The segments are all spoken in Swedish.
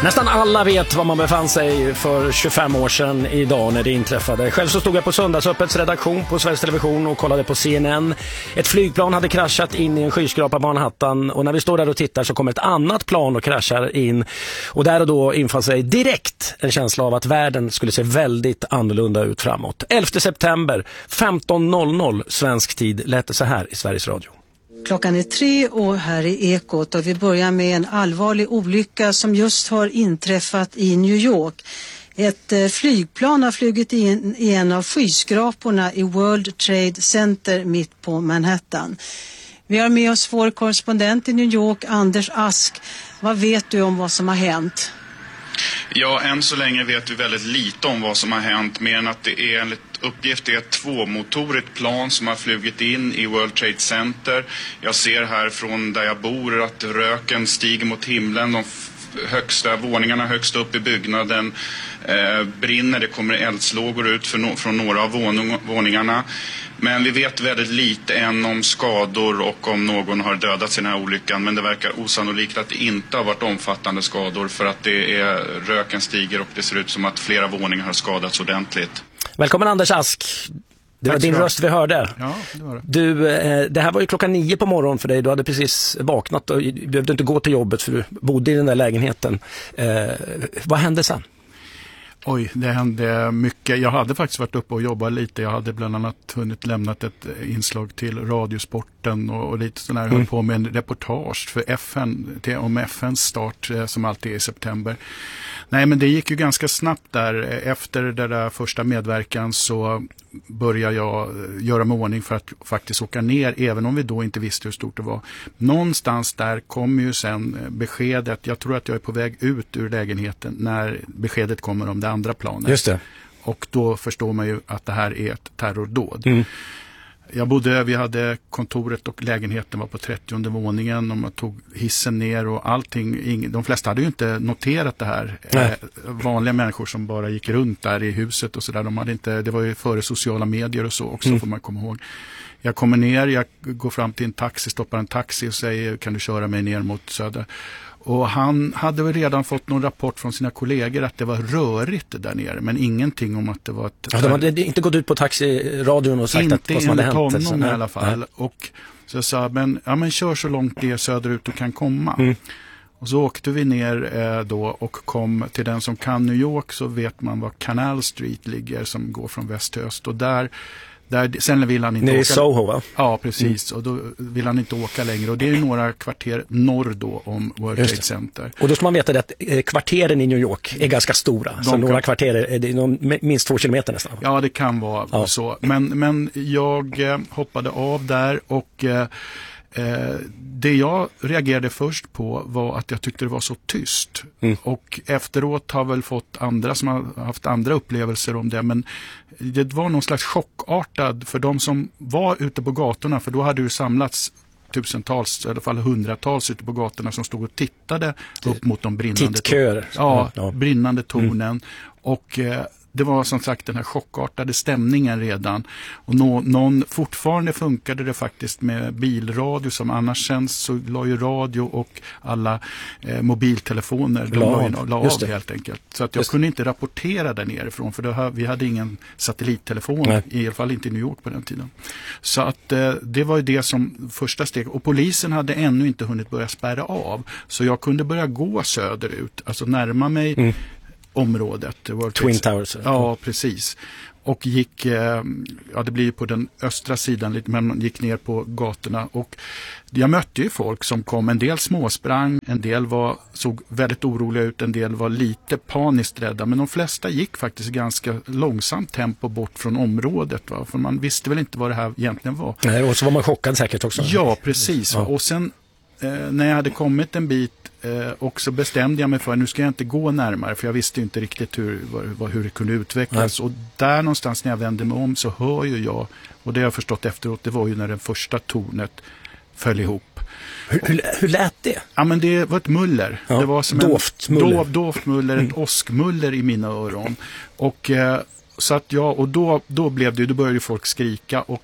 Nästan alla vet var man befann sig för 25 år sedan idag när det inträffade. Själv så stod jag på Söndagsöppets redaktion på Sveriges Television och kollade på CNN. Ett flygplan hade kraschat in i en skyskrapa på Manhattan, och när vi står där och tittar så kommer ett annat plan och kraschar in. Och där och då infann sig direkt en känsla av att världen skulle se väldigt annorlunda ut framåt. 11 september 15.00 svensk tid lät det så här i Sveriges Radio. Klockan är 3 och här i Ekot, och vi börjar med en allvarlig olycka som just har inträffat i New York. Ett flygplan har flugit in i en av skyskraporna i World Trade Center mitt på Manhattan. Vi har med oss vår korrespondent i New York, Anders Ask. Vad vet du om vad som har hänt? Ja, än så länge vet vi väldigt lite om vad som har hänt, mer än att det är enligt uppgift är ett tvåmotorigt plan som har flugit in i World Trade Center. Jag ser här från där jag bor att röken stiger mot himlen. De högsta våningarna högst upp i byggnaden brinner. Det kommer eldslågor ut från några av våningarna. Men vi vet väldigt lite än om skador och om någon har dödats i den här olyckan. Men det verkar osannolikt att det inte har varit omfattande skador, för att det är röken stiger och det ser ut som att flera våningar har skadats ordentligt. Välkommen Anders Ask. Det var din röst vi hörde. Ja, det var det. Du, det här var ju klockan 9 på morgonen för dig. Du hade precis vaknat och behövde inte gå till jobbet för du bodde i den där lägenheten. Vad hände sen? Oj, det hände mycket. Jag hade faktiskt varit uppe och jobbat lite. Jag hade bland annat hunnit lämnat ett inslag till Radiosporten och lite sån här, höll på med en reportage för FN, om FNs start som alltid är i september. Nej, men det gick ju ganska snabbt där. Efter den där första medverkan så började jag göra mig ordning för att faktiskt åka ner, även om vi då inte visste hur stort det var. Någonstans där kom ju sen beskedet. Jag tror att jag är på väg ut ur lägenheten när beskedet kommer om det andra planet. Just det. Och då förstår man ju att det här är ett terrordåd. Mm. Vi hade kontoret och lägenheten var på 30:e våningen och man tog hissen ner och allting. De flesta hade ju inte noterat det här. Vanliga människor som bara gick runt där i huset och sådär. Det var ju före sociala medier och så också, får man komma ihåg. Jag kommer ner, jag går fram till en taxi, stoppar en taxi och säger, kan du köra mig ner mot Söder? Och han hade väl redan fått någon rapport från sina kollegor att det var rörigt där nere, men ingenting om att det var ett... Ja, de hade inte gått ut på taxiradion och sagt att vad som hade hänt. Inte enligt honom i alla fall. Nej. Och så jag sa, men kör så långt det är söderut du kan komma. Mm. Och så åkte vi ner då och kom till den som kan New York, så vet man var Canal Street ligger som går från väst till öst. Och där sen vill han inte åka. Det är Soho, va? Ja, precis. Och då vill han inte åka längre. Och det är några kvarter norr då om World Trade Center. Och då ska man veta att kvarteren i New York är ganska stora. Så några kvarter är det minst 2 kilometer nästan. Ja, det kan vara så. Men jag hoppade av där och... det jag reagerade först på var att jag tyckte det var så tyst. Och efteråt har väl fått andra som har haft andra upplevelser om det, men det var någon slags chockartad för de som var ute på gatorna, för då hade ju samlats tusentals, i alla fall hundratals ute på gatorna som stod och tittade upp mot de brinnande brinnande tornen. Och det var som sagt den här chockartade stämningen redan. Och fortfarande funkade det faktiskt med bilradio som annars sen så la ju radio och alla mobiltelefoner la av helt enkelt. Så att jag kunde inte rapportera där nerifrån, för vi hade ingen satellittelefon, i alla fall inte i New York på den tiden. Så att det var ju det som första steg. Och polisen hade ännu inte hunnit börja spärra av. Så jag kunde börja gå söderut, alltså närma mig området. Twin Towers. Ja, precis. Och gick, det blir på den östra sidan lite, men man gick ner på gatorna. Och jag mötte ju folk som kom, en del småsprang, en del såg väldigt oroliga ut, en del var lite paniskt rädda. Men de flesta gick faktiskt ganska långsamt tempo bort från området. Va? För man visste väl inte vad det här egentligen var. Nej, och så var man chockad säkert också. Ja, precis. Ja. Och sen när jag hade kommit en bit och så bestämde jag mig för att nu ska jag inte gå närmare, för jag visste inte riktigt hur det kunde utvecklas. Och där någonstans när jag vände mig om så hör ju jag, och det har jag förstått efteråt, det var ju när den första tornet föll ihop. Hur lät det? Ja, men det var ett muller. Ja, det var som doftmuller, ett åskmuller i mina öron. Och så att då blev det, då började folk skrika, och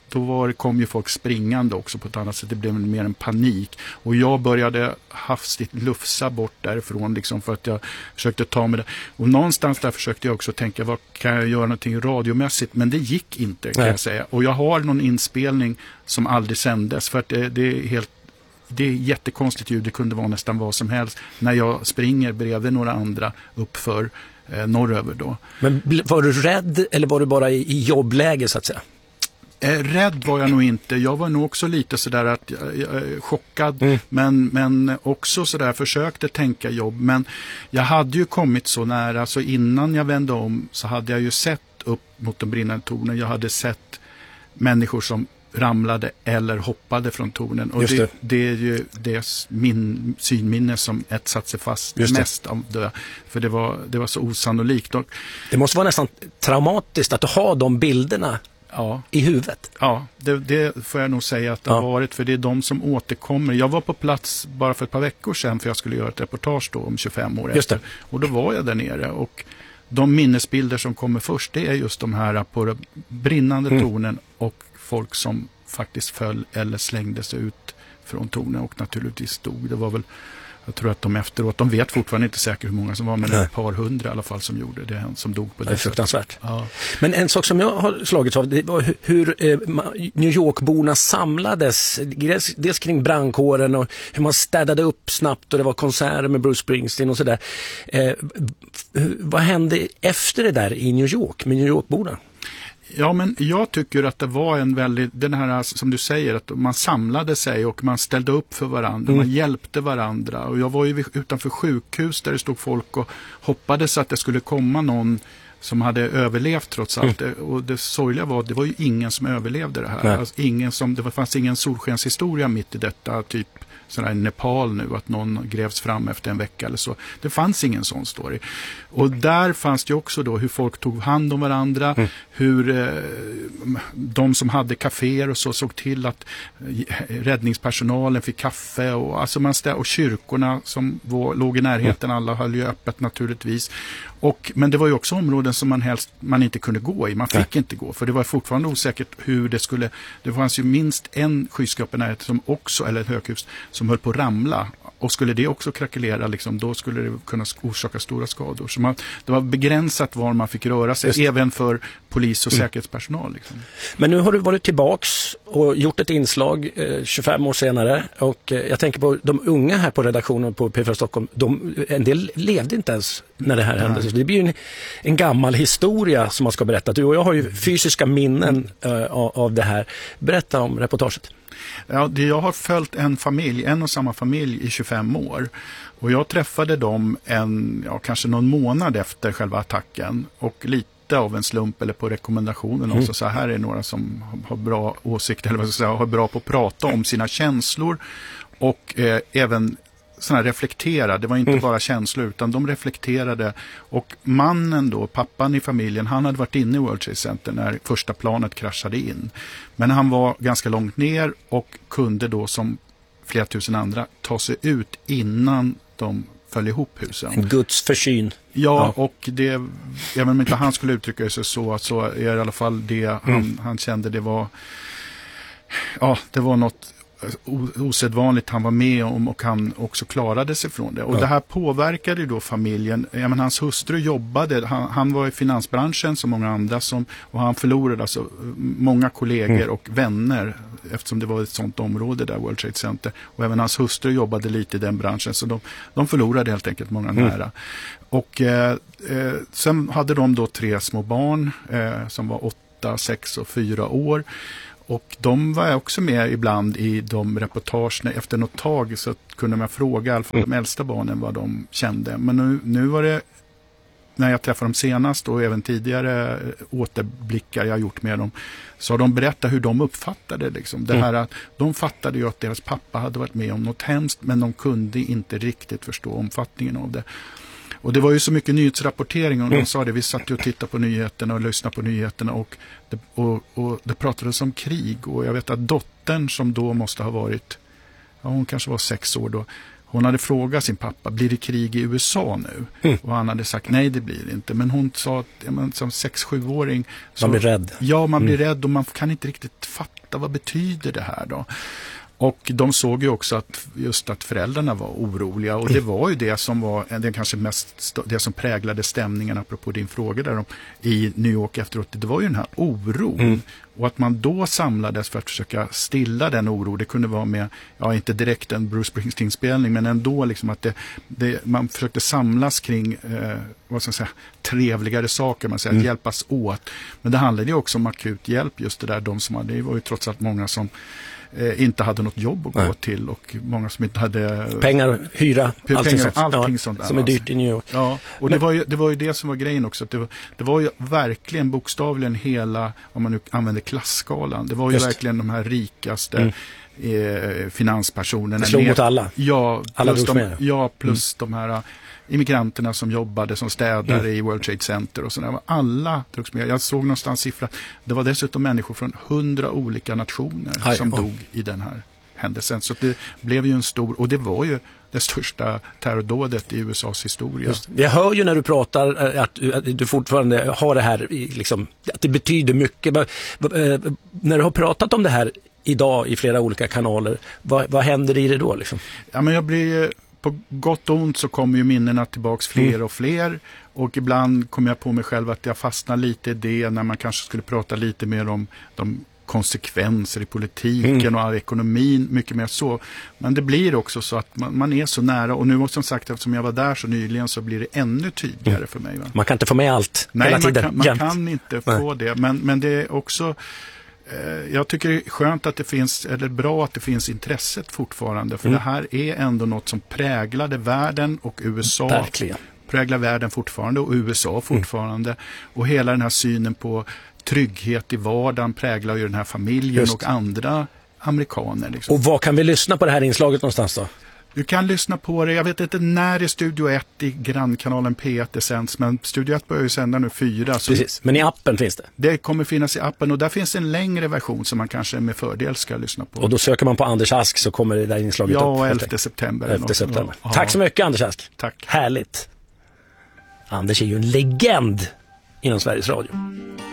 kom ju folk springande också på ett annat sätt. Det blev mer en panik. Och jag började hastigt lufsa bort därifrån liksom, för att jag försökte ta mig det. Och någonstans där försökte jag också tänka, vad kan jag göra någonting radiomässigt? Men det gick inte, kan jag säga. Och jag har någon inspelning som aldrig sändes, för att det är jättekonstigt ljud. Det kunde vara nästan vad som helst när jag springer bredvid några andra uppför norröver då. Men var du rädd eller var du bara i jobbläge så att säga? Rädd var jag nog inte. Jag var nog också lite sådär att chockad, men också sådär försökte tänka jobb. Men jag hade ju kommit så nära, så innan jag vände om så hade jag ju sett upp mot de brinnande tornen. Jag hade sett människor som ramlade eller hoppade från tornen. Och det är ju min synminne som satt sig fast mest av det. För det var så osannolikt. Det måste vara nästan traumatiskt att ha de bilderna i huvudet. Ja, det får jag nog säga att det har varit, för det är de som återkommer. Jag var på plats bara för ett par veckor sedan för jag skulle göra ett reportage då om 25 år efter. Och då var jag där nere, och de minnesbilder som kommer först, det är just de här på den brinnande tornen och folk som faktiskt föll eller slängde sig ut från tornen och naturligtvis dog. Det var väl, jag tror att de efteråt, de vet fortfarande inte säkert hur många som var, men ett par hundra i alla fall som gjorde det, som dog på det. Det är fruktansvärt. Ja. Men en sak som jag har slagits av, det var hur New York-borna samlades, dels kring brandkåren och hur man städade upp snabbt, och det var konserter med Bruce Springsteen och sådär. Vad hände efter det där i New York med New York-borna? Ja, men jag tycker att det var en väldigt, den här som du säger, att man samlade sig och man ställde upp för varandra, man hjälpte varandra. Och jag var ju utanför sjukhus där det stod folk och hoppades att det skulle komma någon som hade överlevt trots allt. Och det sorgliga var att det var ju ingen som överlevde det här. Alltså det fanns ingen solskenshistoria mitt i detta, typ sådär i Nepal nu, att någon grävs fram efter en vecka eller så. Det fanns ingen sån story. Och där fanns det också då hur folk tog hand om varandra, hur de som hade kaféer och så såg till att räddningspersonalen fick kaffe, och, alltså och kyrkorna som låg i närheten, alla höll ju öppet naturligtvis. Men det var ju också områden som man inte kunde gå i. Man fick inte gå, för det var fortfarande osäkert hur det skulle. Det fanns ju minst en skyskrapa som också, eller ett höghus, som höll på att ramla. Och skulle det också krackelera, liksom, då skulle det kunna orsaka stora skador. Så det var begränsat var man fick röra sig, även för polis och säkerhetspersonal. Liksom. Men nu har du varit tillbaks och gjort ett inslag 25 år senare. Och jag tänker på de unga här på redaktionen på P4 Stockholm. En del levde inte ens när det här hände. Så det blir ju en gammal historia som man ska berätta. Du och jag har ju fysiska minnen av det här. Berätta om reportaget. Ja, jag har följt en och samma familj i 25 år. Och jag träffade dem kanske någon månad efter själva attacken. Och lite av en slump eller på rekommendationen också. Så här är några som har bra åsikter, eller vad ska jag säga, har bra på att prata om sina känslor. Och även sådana reflektera. Det var inte bara känslor, utan de reflekterade. Och mannen då, pappan i familjen, han hade varit inne i World Trade Center när första planet kraschade in. Men han var ganska långt ner och kunde då, som flera tusen andra, ta sig ut innan de föll ihop husen. En Guds försyn. Ja, och det, även om inte han skulle uttrycka sig så är det i alla fall det han kände, det var något osedvanligt han var med om, och han också klarade sig från det. Och det här påverkade ju då familjen. Hans hustru jobbade, han var i finansbranschen som många andra, och han förlorade alltså många kollegor och vänner, eftersom det var ett sånt område där, World Trade Center. Och även hans hustru jobbade lite i den branschen, så de förlorade helt enkelt många nära. Och sen hade de då 3 små barn som var 8, 6 och 4 år. Och de var också med ibland i de reportagen. Efter något tag så kunde man fråga alltså de äldsta barnen vad de kände. Men nu var det, när jag träffade dem senast och även tidigare återblickar jag gjort med dem, så har de berättat hur de uppfattade liksom. Det här att de fattade ju att deras pappa hade varit med om något hemskt, men de kunde inte riktigt förstå omfattningen av det. Och det var ju så mycket nyhetsrapportering, och de sa det, vi satt ju och tittade på nyheterna och lyssnade på nyheterna, och det pratades om krig. Och jag vet att dottern, som då måste ha varit, hon kanske var 6 år då, Hon hade frågat sin pappa, blir det krig i USA nu? Och han hade sagt, nej det blir det inte. Men hon sa att som 6-7-åring... Man blir rädd. Ja, man blir rädd och man kan inte riktigt fatta vad betyder det här då. Och de såg ju också att föräldrarna var oroliga och det var ju det som var det kanske mest det som präglade stämningen apropå din fråga där i New York efteråt. Det var ju den här oron och att man då samlades för att försöka stilla den oro. Det kunde vara med, inte direkt en Bruce Springsteen-spelning men ändå liksom att man försökte samlas kring vad ska jag säga, trevligare saker, man säger, att hjälpas åt. Men det handlade ju också om akut hjälp, just det där, det var ju trots allt många som inte hade något jobb att gå till och många som inte hade pengar, hyra, allting sånt där, som är dyrt i New York. Ja, och det var ju det som var grejen också, att det var ju verkligen bokstavligen hela, om man nu använder klasskalan, det var ju verkligen de här rikaste finanspersonerna. Det slog mot alla. Ja, alla plus de här immigranterna som jobbade som städare i World Trade Center och sådär. Alla drogs med. Jag såg någonstans siffra. Det var dessutom människor från 100 olika nationer som dog i den här händelsen. Så det blev ju en stor, och det var ju det största terrordådet i USAs historia. Jag hör ju när du pratar att du fortfarande har det här, liksom, att det betyder mycket. När du har pratat om det här idag i flera olika kanaler, vad händer i det då? Liksom? Ja, men jag blir på gott och ont så kommer ju minnena tillbaks fler och fler, och ibland kommer jag på mig själv att jag fastnar lite i det när man kanske skulle prata lite mer om de konsekvenser i politiken och ekonomin, mycket mer så. Men det blir också så att man är så nära, och nu som sagt, eftersom jag var där så nyligen, så blir det ännu tydligare för mig. Va? Man kan inte få med allt hela tiden. Man kan inte få det, men det är också, jag tycker det är skönt att det finns, eller bra att det finns intresset fortfarande, för det här är ändå något som präglade världen och USA. Verkligen. Präglar världen fortfarande och USA fortfarande. Och hela den här synen på trygghet i vardagen präglar ju den här familjen och andra amerikaner. Liksom. Och vad kan vi lyssna på det här inslaget någonstans då? Du kan lyssna på det, jag vet inte när i Studio 1 i grannkanalen P1 det sänds, men Studio 1 börjar ju sända nu 4. Precis, men i appen finns det? Det kommer finnas i appen, och där finns en längre version som man kanske med fördel ska lyssna på. Och då söker man på Anders Ask så kommer det där inslaget upp. Ja, 11 september. 11 september. Ja. Tack så mycket, Anders Ask. Tack. Härligt. Anders är ju en legend inom Sveriges Radio.